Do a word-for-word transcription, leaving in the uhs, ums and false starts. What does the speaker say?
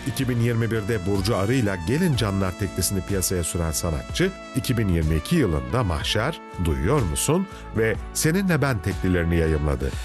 iki bin yirmi birde Burcu Arı'yla Gelin Canlar teklisini piyasaya süren sanatçı, iki bin yirmi iki yılında Mahşer, Duyuyor Musun ve Seninle Ben teklilerini yayımladı.